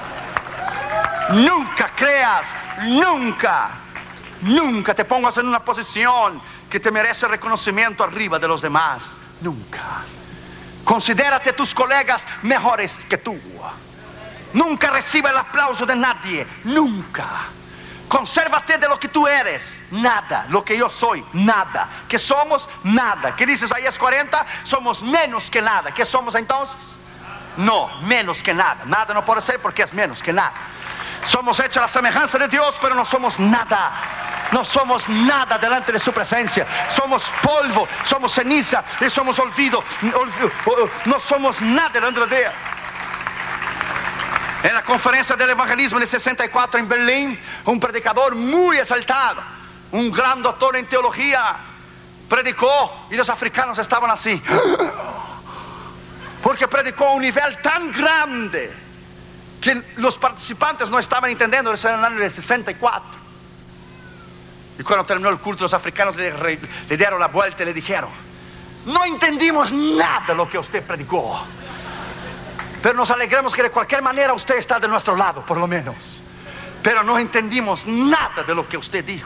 Nunca creas, nunca, nunca te pongas en una posición que te merece reconocimiento arriba de los demás. Nunca. Considérate tus colegas mejores que tú. Nunca reciba el aplauso de nadie. Nunca. Consérvate de lo que tú eres. Nada. Lo que yo soy. Nada. ¿Qué somos? Nada. ¿Qué dice Isaías cuarenta? Somos menos que nada. ¿Qué somos entonces? No, menos que nada. Nada no puede ser porque es menos que nada. Somos hechos a la semejanza de Dios, pero no somos nada. No somos nada delante de su presencia. Somos polvo, somos ceniza y somos olvido. No somos nada delante de Él. En la conferencia del evangelismo de sesenta y cuatro en Berlín, un predicador muy exaltado, un gran doctor en teología, predicó y los africanos estaban así, porque predicó a un nivel tan grande que los participantes no estaban entendiendo. Eso era en el año de sesenta y cuatro. Y cuando terminó el culto, los africanos le, le dieron la vuelta y le dijeron: no entendimos nada de lo que usted predicó, pero nos alegramos que de cualquier manera usted está de nuestro lado, por lo menos. Pero no entendimos nada de lo que usted dijo.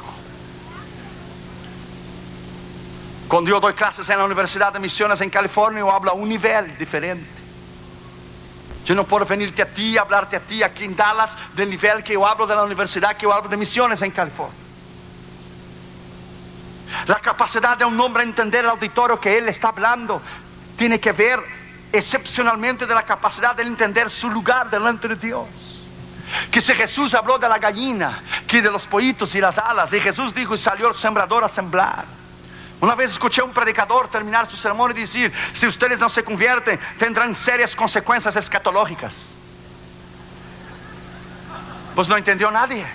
Cuando yo doy clases en la Universidad de Misiones en California, yo hablo a un nivel diferente. Yo no puedo venirte a ti, hablarte a ti aquí en Dallas del nivel que yo hablo de la universidad, que yo hablo de Misiones en California. La capacidad de un hombre a entender el auditorio que él está hablando tiene que ver excepcionalmente de la capacidad de entender su lugar delante de Dios. Que si Jesús habló de la gallina, que de los pollitos y las alas, y Jesús dijo: y salió el sembrador a sembrar. Una vez escuché a un predicador terminar su sermón y decir: si ustedes no se convierten, tendrán serias consecuencias escatológicas. Pues no entendió nadie.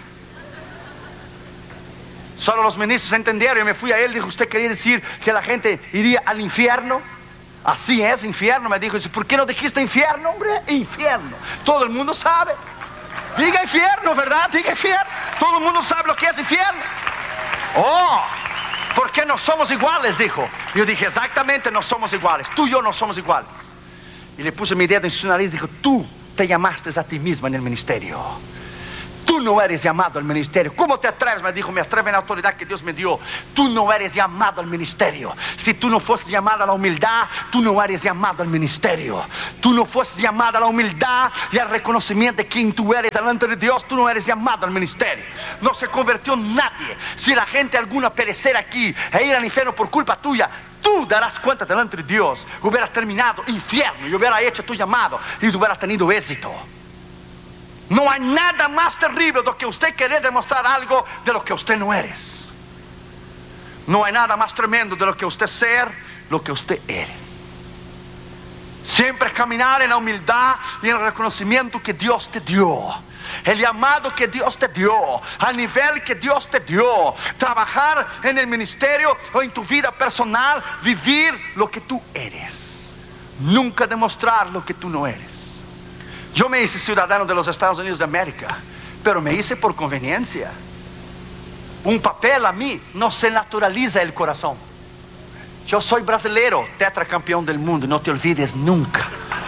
Solo los ministros entendieron. Y me fui a él y dijo: ¿usted quería decir que la gente iría al infierno? Así es, infierno. Me dijo: ¿por qué no dijiste infierno, hombre? Infierno, todo el mundo sabe. Diga infierno, ¿verdad? Diga infierno. Todo el mundo sabe lo que es infierno. Oh, porque no somos iguales, dijo. Yo dije, exactamente, no somos iguales. Tú y yo no somos iguales. Y le puse mi dedo en su nariz y dijo, tú te llamaste a ti misma en el ministerio. Tú no eres llamado al ministerio. ¿Cómo te atreves? Me dijo, me atrevo en la autoridad que Dios me dio. Tú no eres llamado al ministerio. Si tú no fueses llamado a la humildad, tú no eres llamado al ministerio. Tú no fueses llamado a la humildad y al reconocimiento de quién tú eres delante de Dios, tú no eres llamado al ministerio. No se convirtió nadie. Si la gente alguna perecer aquí e ir al infierno por culpa tuya, tú darás cuenta delante de Dios. Hubieras terminado infierno y hubieras hecho tu llamado y hubieras tenido éxito. No hay nada más terrible do que usted querer demostrar algo de lo que usted no eres. No hay nada más tremendo de lo que usted ser lo que usted eres. Siempre caminar en la humildad y en el reconocimiento que Dios te dio. El llamado que Dios te dio, al nivel que Dios te dio. Trabajar en el ministerio o en tu vida personal, vivir lo que tú eres. Nunca demostrar lo que tú no eres. Yo me hice ciudadano de los Estados Unidos de América, pero me hice por conveniencia. Un papel a mí no se naturaliza el corazón. Yo soy brasileño, tetracampeón del mundo, no te olvides nunca.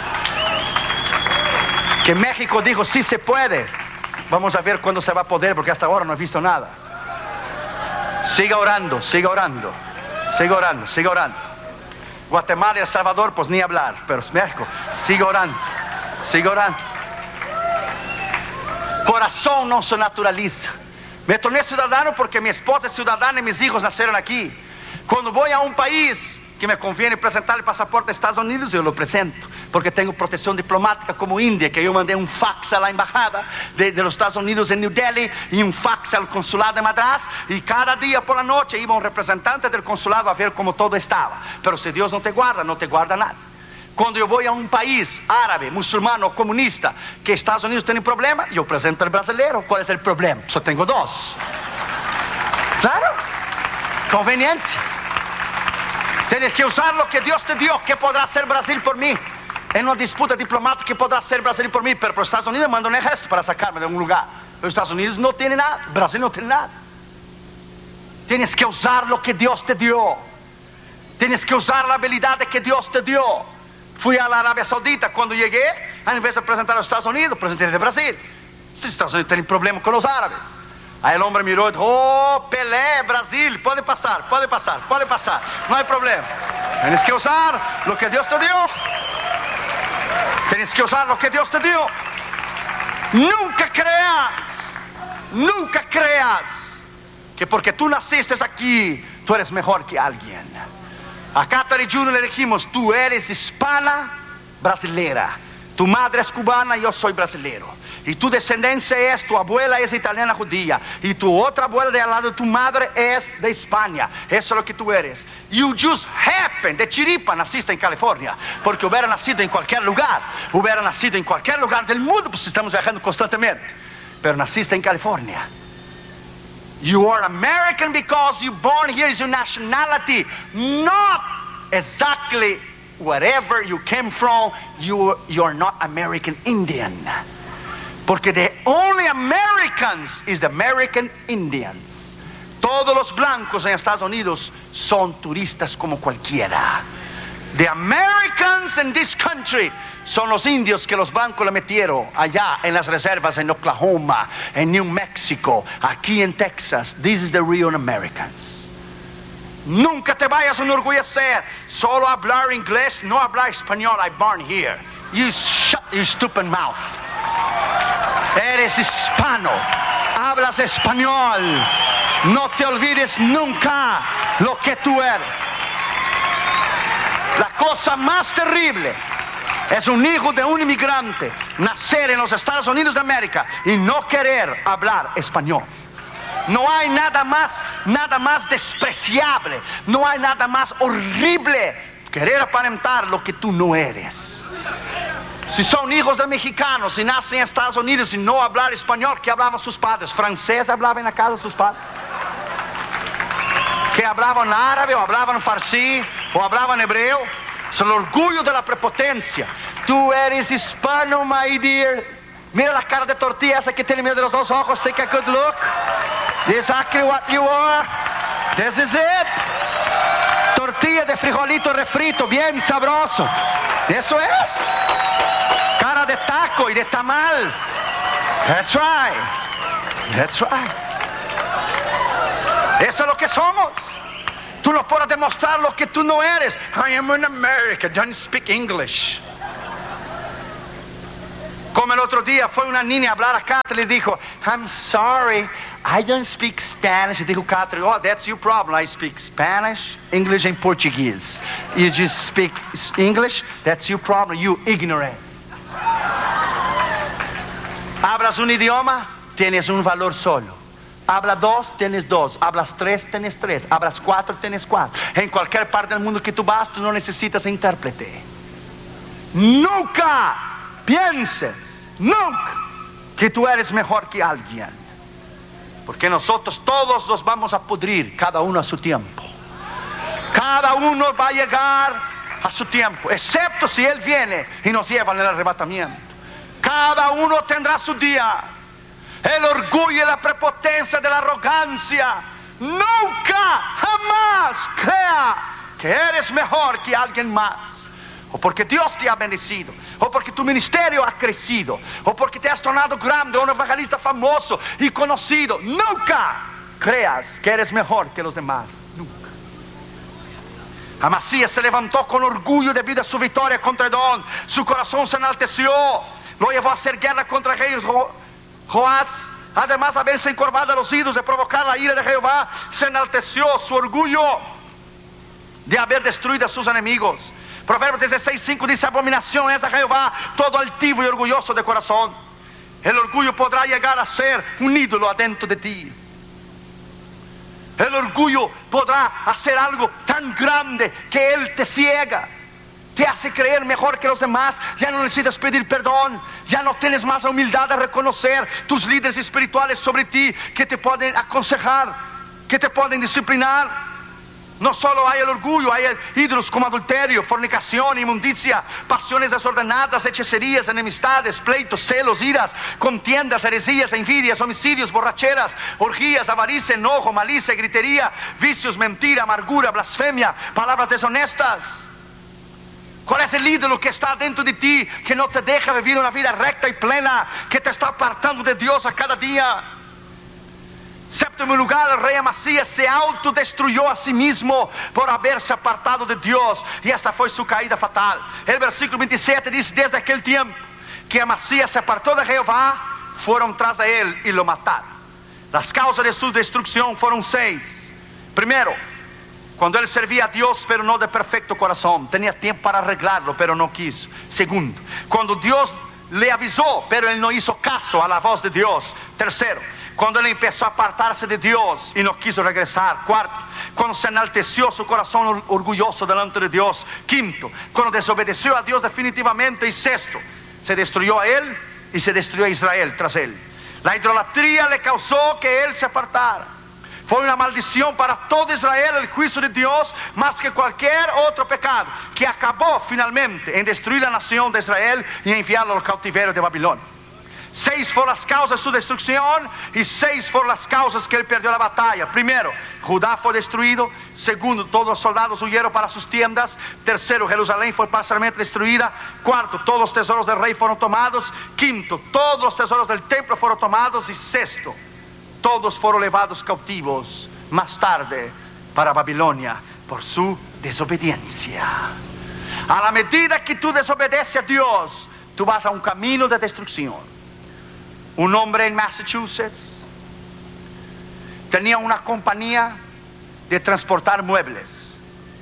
Que México dijo, sí se puede. Vamos a ver cuándo se va a poder, porque hasta ahora no he visto nada. Siga orando, siga orando, siga orando, siga orando. Guatemala y El Salvador, pues ni hablar, pero México, siga orando. Sigue orando. Corazón no se naturaliza. Me torné ciudadano porque mi esposa es ciudadana y mis hijos nacieron aquí. Cuando voy a un país que me conviene presentar el pasaporte de Estados Unidos, yo lo presento, porque tengo protección diplomática como India, que yo mandé un fax a la embajada de, de los Estados Unidos en New Delhi y un fax al consulado de Madras, y cada día por la noche iba un representante del consulado a ver cómo todo estaba. Pero si Dios no te guarda, no te guarda nada. Cuando yo voy a un país árabe, musulmán o comunista, que Estados Unidos tiene problema, yo presento al brasileño. ¿Cuál es el problema? Yo tengo dos. Claro, conveniencia. Tienes que usar lo que Dios te dio. ¿Qué podrá hacer Brasil por mí? En una disputa diplomática, ¿qué podrá hacer Brasil por mí? Pero por Estados Unidos me manda un ejército para sacarme de un lugar. Los Estados Unidos no tienen nada, Brasil no tiene nada. Tienes que usar lo que Dios te dio. Tienes que usar la habilidad que Dios te dio. Fui a la Arabia Saudita. Cuando llegué, en vez de presentar a los Estados Unidos, presenté de Brasil. Si Estados Unidos tienen problemas con los árabes. Aí el hombre miró y dijo, oh, Pelé, Brasil, puede pasar, puede pasar, puede pasar, no hay problema. Tienes que usar lo que Dios te dio. Tienes que usar lo que Dios te dio. Nunca creas, nunca creas que porque tú naciste aquí, tú eres mejor que alguien. A Catherine Junior le dijimos, tú eres hispana brasilera, tu madre es cubana, yo soy brasilero, y tu descendencia es, tu abuela es italiana judía, y tu otra abuela de al lado de tu madre es de España. Eso es lo que tú eres. You just happen, de chiripa naciste en California, porque hubiera nacido en cualquier lugar, hubiera nacido en cualquier lugar del mundo, pues estamos viajando constantemente, pero naciste en California. You are American because you born here is your nationality, not exactly wherever you came from. You you are not American Indian, porque the only Americans is the American Indians. Todos los blancos en Estados Unidos son turistas como cualquiera. The Americans in this country son los indios que los blancos le metieron allá en las reservas en Oklahoma, en New Mexico, aquí en Texas. This is the real Americans. Nunca te vayas a enorgullecer solo hablar inglés, no hablar español. I born here. You shut your stupid mouth. Eres hispano, hablas español. No te olvides nunca lo que tú eres. La cosa más terrible es un hijo de un inmigrante nacer en los Estados Unidos de América y no querer hablar español. No hay nada más, nada más despreciable, no hay nada más horrible querer aparentar lo que tú no eres. Si son hijos de mexicanos y nacen en Estados Unidos y no hablar español, ¿qué hablaban sus padres? ¿Francés hablaban en la casa de sus padres? ¿Que hablaban árabe o hablaban farsi o hablaban hebreo? Es el orgullo de la prepotencia. Tú eres hispano, my dear. Mira la cara de tortilla esa que tiene medio de los dos ojos. Take a good look. Exactly what you are. This is it. Tortilla de frijolito refrito, bien sabroso. Eso es. Cara de taco y de tamal. That's right. That's right. Eso es lo que somos. Tú no puedes demostrar lo que tú no eres. I am an American, don't speak English. Como el otro día fue una niña a hablar a Catherine y dijo, I'm sorry, I don't speak Spanish. Y dijo Catherine, oh, that's your problem. I speak Spanish, English and Portuguese. You just speak English, that's your problem, you ignorant. Hablas un idioma, tienes un valor solo. Hablas dos, tienes dos. Hablas tres, tienes tres. Hablas cuatro, tienes cuatro. En cualquier parte del mundo que tú vas, tú no necesitas intérprete. Nunca pienses, nunca, que tú eres mejor que alguien. Porque nosotros todos nos vamos a pudrir, cada uno a su tiempo. Cada uno va a llegar a su tiempo, excepto si Él viene y nos lleva en el arrebatamiento. Cada uno tendrá su día. El orgullo y la prepotencia de la arrogancia. Nunca, jamás crea que eres mejor que alguien más. O porque Dios te ha bendecido, o porque tu ministerio ha crecido, o porque te has tornado grande, un evangelista famoso y conocido. Nunca creas que eres mejor que los demás. Nunca. Amasías se levantó con orgullo debido a su victoria contra Edom. Su corazón se enalteció. Lo llevó a hacer guerra contra ellos. Joás, además de haberse encorvado a los ídolos, de provocar la ira de Jehová, se enalteció su orgullo de haber destruido a sus enemigos. Proverbios dieciséis cinco dice, abominación es a Jehová todo altivo y orgulloso de corazón. El orgullo podrá llegar a ser un ídolo adentro de ti. El orgullo podrá hacer algo tan grande que él te ciega, te hace creer mejor que los demás. Ya no necesitas pedir perdón. Ya no tienes más la humildad de reconocer tus líderes espirituales sobre ti, que te pueden aconsejar, que te pueden disciplinar. No solo hay el orgullo, hay ídolos como adulterio, fornicación, inmundicia, pasiones desordenadas, hechicerías, enemistades, pleitos, celos, iras, contiendas, heresías, envidias, homicidios, borracheras, orgías, avaricia, enojo, malicia, gritería, vicios, mentira, amargura, blasfemia, palabras deshonestas. ¿Cuál es el ídolo que está dentro de ti, que no te deja vivir una vida recta y plena, que te está apartando de Dios a cada día? Séptimo lugar, el rey Amasías se autodestruyó a sí mismo por haberse apartado de Dios, y esta fue su caída fatal. El versículo veintisiete dice, desde aquel tiempo que Amasías se apartó de Jehová, fueron tras de él y lo mataron. Las causas de su destrucción fueron seis. Primero, cuando él servía a Dios pero no de perfecto corazón, tenía tiempo para arreglarlo pero no quiso. Segundo, cuando Dios le avisó pero él no hizo caso a la voz de Dios. Tercero, cuando él empezó a apartarse de Dios y no quiso regresar. Cuarto, cuando se enalteció su corazón orgulloso delante de Dios. Quinto, cuando desobedeció a Dios definitivamente. Y sexto, se destruyó a él y se destruyó a Israel tras él. La idolatría le causó que él se apartara. Fue una maldición para todo Israel el juicio de Dios, más que cualquier otro pecado, que acabó finalmente en destruir la nación de Israel y enviarlo al cautiverio de Babilonia. Seis fueron las causas de su destrucción y seis fueron las causas que él perdió la batalla. Primero, Judá fue destruido. Segundo, todos los soldados huyeron para sus tiendas. Tercero, Jerusalén fue parcialmente destruida. Cuarto, todos los tesoros del rey fueron tomados. Quinto, todos los tesoros del templo fueron tomados. Y sexto, todos fueron llevados cautivos más tarde para Babilonia por su desobediencia. A la medida que tú desobedeces a Dios, tú vas a un camino de destrucción. Un hombre en Massachusetts tenía una compañía de transportar muebles,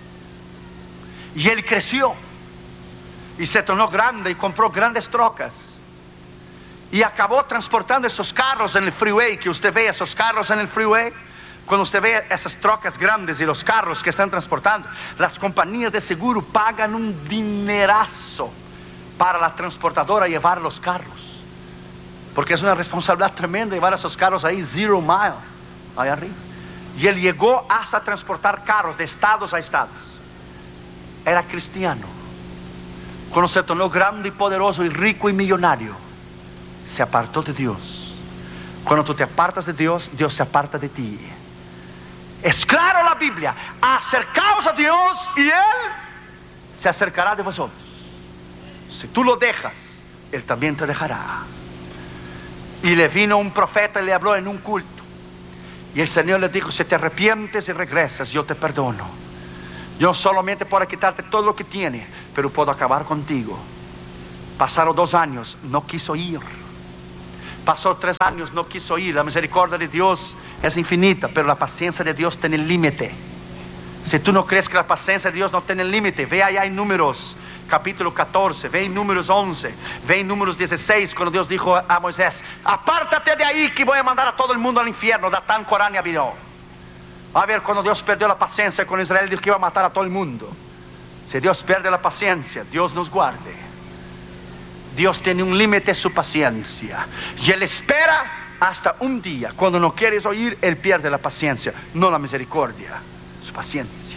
y él creció y se tornó grande y compró grandes trocas y acabó transportando esos carros en el freeway. Que usted ve esos carros en el freeway, cuando usted ve esas trocas grandes y los carros que están transportando, las compañías de seguro pagan un dinerazo para la transportadora llevar los carros, porque es una responsabilidad tremenda llevar esos carros ahí, zero mile, ahí arriba. Y él llegó hasta transportar carros de estados a estados. Era cristiano. Cuando se tornó grande y poderoso y rico y millonario, se apartó de Dios. Cuando tú te apartas de Dios, Dios se aparta de ti. Es claro la Biblia: acercaos a Dios y Él se acercará de vosotros. Si tú lo dejas, Él también te dejará. Y le vino un profeta y le habló en un culto. Y el Señor le dijo: si te arrepientes y regresas, yo te perdono. Yo solamente puedo quitarte todo lo que tienes, pero puedo acabar contigo. Pasaron dos años, no quiso ir. Pasó tres años, no quiso ir. La misericordia de Dios es infinita, pero la paciencia de Dios tiene límite. Si tú no crees que la paciencia de Dios no tiene límite, ve allá en Números capítulo catorce, ve en Números once, ve en Números dieciséis, cuando Dios dijo a Moisés: apártate de ahí que voy a mandar a todo el mundo al infierno. Datán, Corán y Abirón. A ver, cuando Dios perdió la paciencia con Israel, dijo que iba a matar a todo el mundo. Si Dios pierde la paciencia, Dios nos guarde. Dios tiene un límite a su paciencia, y Él espera hasta un día. Cuando no quieres oír, Él pierde la paciencia, no la misericordia, su paciencia.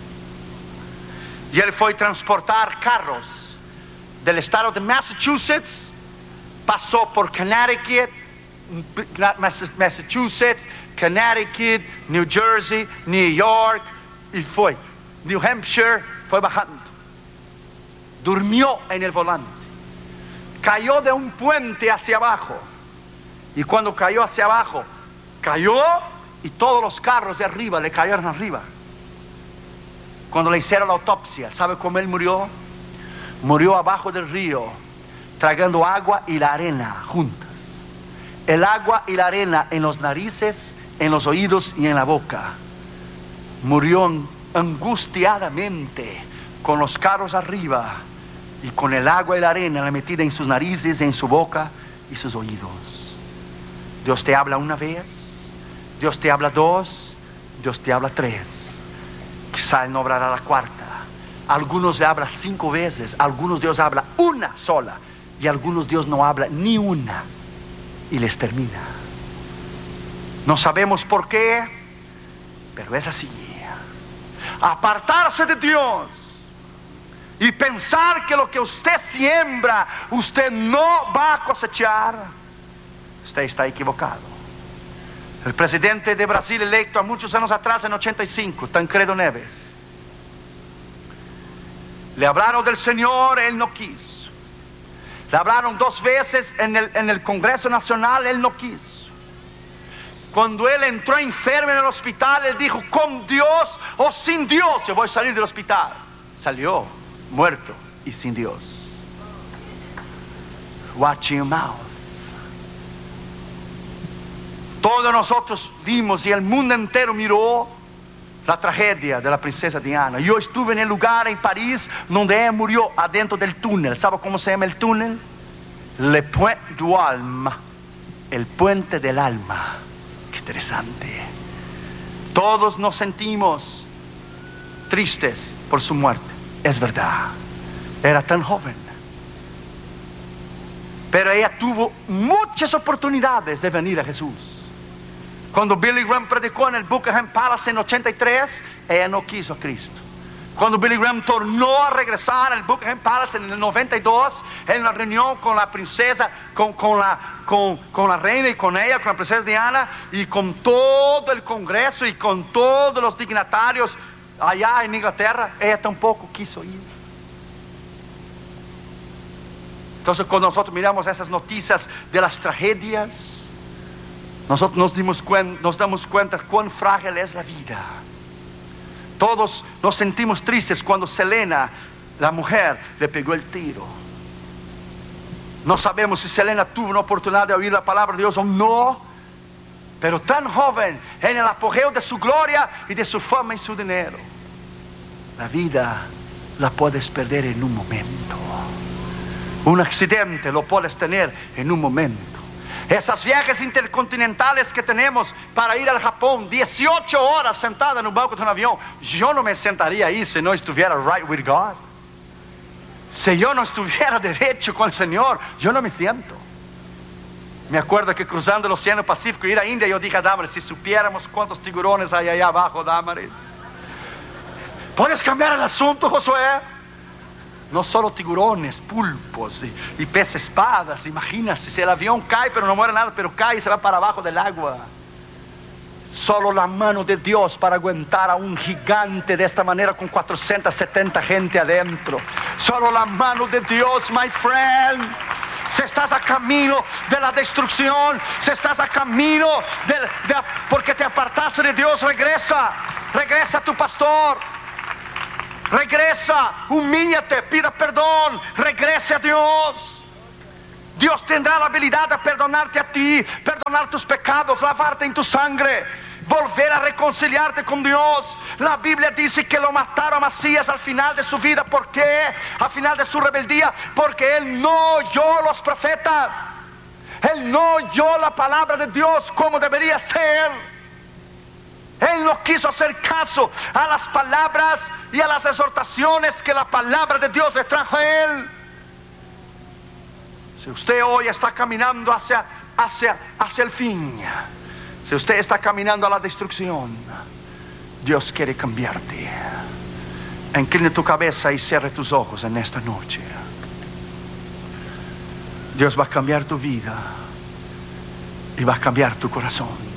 Y Él fue a transportar carros del estado de Massachusetts, pasó por Connecticut, Massachusetts, Connecticut, New Jersey, New York, y fue New Hampshire. Fue bajando, durmió en el volante, cayó de un puente hacia abajo, y cuando cayó hacia abajo, cayó y todos los carros de arriba le cayeron arriba. Cuando le hicieron la autopsia, ¿sabe cómo él murió? Murió abajo del río, tragando agua y la arena juntas. El agua y la arena en los narices, en los oídos y en la boca. Murió angustiadamente, con los carros arriba y con el agua y la arena metida en sus narices, en su boca y sus oídos. Dios te habla una vez, Dios te habla dos, Dios te habla tres. Quizá Él no hablará la cuarta. Algunos le habla cinco veces, algunos Dios habla una sola, y algunos Dios no habla ni una y les termina. No sabemos por qué, pero es así. Apartarse de Dios y pensar que lo que usted siembra, usted no va a cosechar, usted está equivocado. El presidente de Brasil electo a muchos años atrás, en ochenta y cinco, Tancredo Neves, le hablaron del Señor, él no quiso. Le hablaron dos veces en el, en el Congreso Nacional, él no quiso. Cuando él entró enfermo en el hospital, él dijo: con Dios o sin Dios yo voy a salir del hospital. Salió muerto y sin Dios. Watch your mouth. Todos nosotros vimos y el mundo entero miró la tragedia de la princesa Diana. Yo estuve en el lugar en París donde ella murió, adentro del túnel. ¿Sabe cómo se llama el túnel? Le Pont du Alma, el puente del alma. Qué interesante. Todos nos sentimos tristes por su muerte. Es verdad, era tan joven, pero ella tuvo muchas oportunidades de venir a Jesús. Cuando Billy Graham predicó en el Buckingham Palace en ochenta y tres, ella no quiso a Cristo. Cuando Billy Graham tornó a regresar al Buckingham Palace en el noventa y dos, en la reunión con la princesa, con, con, la, con, con la reina y con ella, con la princesa Diana, y con todo el Congreso y con todos los dignatarios allá en Inglaterra, ella tampoco quiso ir. Entonces, cuando nosotros miramos esas noticias de las tragedias, nosotros nos, dimos cuen, nos damos cuenta cuán frágil es la vida. Todos nos sentimos tristes cuando Selena, la mujer, le pegó el tiro. No sabemos si Selena tuvo una oportunidad de oír la palabra de Dios o no, pero tan joven, en el apogeo de su gloria y de su fama y su dinero. La vida la puedes perder en un momento. Un accidente lo puedes tener en un momento. Esas viajes intercontinentales que tenemos para ir al Japón, dieciocho horas sentada en un banco de un avión. Yo no me sentaría ahí si no estuviera right with God. Si yo no estuviera derecho con el Señor, yo no me siento. Me acuerdo que cruzando el Océano Pacífico, ir a India, yo dije a Damaris: si supiéramos cuántos tiburones hay allá abajo, Damaris. ¿Puedes cambiar el asunto, Josué? no solo tiburones, pulpos y, y peces espadas. Imagínate, si el avión cae, pero no muere nada, pero cae y se va para abajo del agua. Solo la mano de Dios para aguantar a un gigante de esta manera con cuatrocientos setenta gente adentro. Solo la mano de Dios, my friend. Si estás a camino de la destrucción, si estás a camino de, de, porque te apartaste de Dios, regresa, regresa a tu pastor, regresa, humíllate, pida perdón, regrese a Dios. Dios tendrá la habilidad de perdonarte a ti, perdonar tus pecados, lavarte en tu sangre, volver a reconciliarte con Dios. La Biblia dice que lo mataron a Masías al final de su vida. ¿Por qué? Al final de su rebeldía, porque él no oyó los profetas, él no oyó la palabra de Dios como debería ser. Él no quiso hacer caso a las palabras y a las exhortaciones que la palabra de Dios le trajo a él. Si usted hoy está caminando hacia, hacia, hacia el fin, si usted está caminando a la destrucción, Dios quiere cambiarte. Incline tu cabeza y cierre tus ojos en esta noche. Dios va a cambiar tu vida y va a cambiar tu corazón.